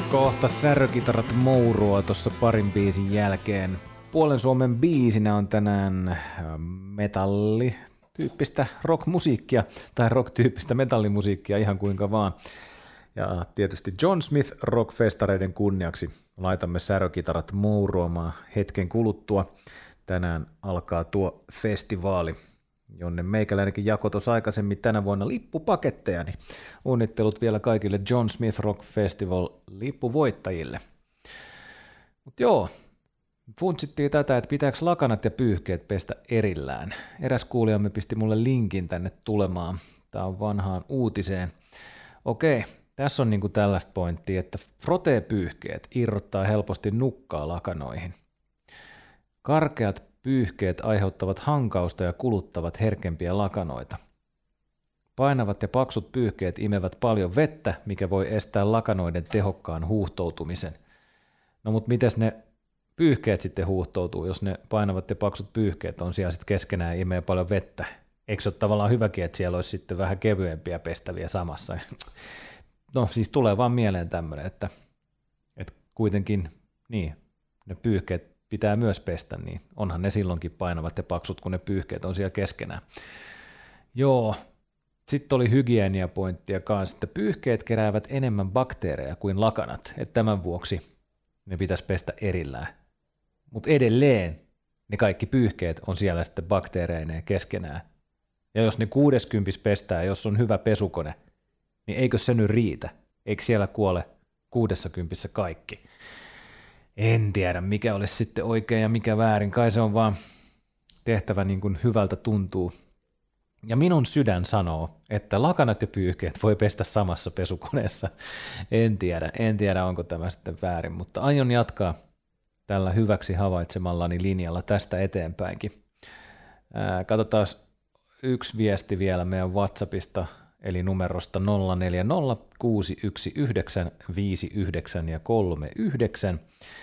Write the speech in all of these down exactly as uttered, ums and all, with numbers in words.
Kohta särökitarat mourua tuossa parin biisin jälkeen. Puolen Suomen biisinä on tänään metalli-tyyppistä rockmusiikkia tai rock-tyyppistä metallimusiikkia ihan kuinka vaan. Ja tietysti John Smith rockfestareiden kunniaksi laitamme särökitarat mouruamaan hetken kuluttua. Tänään alkaa tuo festivaali, jonne meikäläinenkin jakoi tuossa aikaisemmin tänä vuonna lippupaketteja, niin onnittelut vielä kaikille John Smith Rock Festival lippuvoittajille. Mutta joo, funtsittiin tätä, että pitääkö lakanat ja pyyhkeet pestä erillään. Eräs kuulijamme pisti mulle linkin tänne tulemaan. Tää on vanhaan uutiseen. Okei, tässä on niinku tällaista pointtia, että frotee-pyyhkeet irrottaa helposti nukkaa lakanoihin. Karkeat pyyhkeet aiheuttavat hankausta ja kuluttavat herkempiä lakanoita. Painavat ja paksut pyyhkeet imevät paljon vettä, mikä voi estää lakanoiden tehokkaan huuhtoutumisen. No mut mites ne pyyhkeet sitten huuhtoutuu, jos ne painavat ja paksut pyyhkeet on siellä sitten keskenään ja imee paljon vettä? Eikö se ole tavallaan hyväkin, että siellä olisi sitten vähän kevyempiä pestäviä samassa? No siis tulee vaan mieleen tämmöinen, että, että kuitenkin niin, ne pyyhkeet pitää myös pestä, niin onhan ne silloinkin painavat ja paksut, kun ne pyyhkeet on siellä keskenään. Joo, sitten oli hygieniapointtia kanssa, että pyyhkeet keräävät enemmän bakteereja kuin lakanat, että tämän vuoksi ne pitäisi pestä erillään. Mutta edelleen ne kaikki pyyhkeet on siellä sitten bakteereineen keskenään. Ja jos ne kuudeskympis pestää, jos on hyvä pesukone, niin eikö se nyt riitä? Eikö siellä kuole kuudessakympissä kaikki? En tiedä, mikä olisi sitten oikein ja mikä väärin. Kai se on vaan tehtävä niin kuin hyvältä tuntuu. Ja minun sydän sanoo, että lakanat ja pyyhkeet voi pestä samassa pesukoneessa. En tiedä, en tiedä onko tämä sitten väärin, mutta aion jatkaa tällä hyväksi havaitsemallani linjalla tästä eteenpäinkin. Ää, katsotaan yksi viesti vielä meidän WhatsAppista, eli numerosta nolla neljä nolla kuusi yksi yhdeksän viisi yhdeksän ja kolme yhdeksän.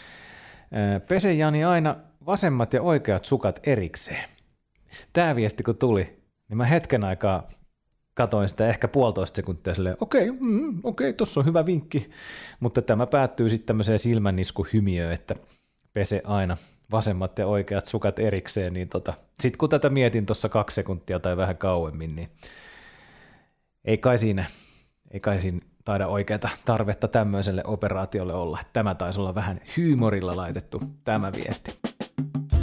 Pese Jani aina vasemmat ja oikeat sukat erikseen. Tämä viesti kun tuli, niin mä hetken aikaa katoin sitä ehkä puolitoista sekuntia silleen, okei, okay, mm, okei, okay, tossa on hyvä vinkki, mutta tämä päättyy sitten tämmöiseen silmänniskuhymiöön, että pese aina vasemmat ja oikeat sukat erikseen, niin tota, sitten kun tätä mietin tuossa kaksi sekuntia tai vähän kauemmin, niin ei kai siinä, ei kai siinä taida oikeata tarvetta tämmöiselle operaatiolle olla. Tämä taisi olla vähän huumorilla laitettu tämä viesti.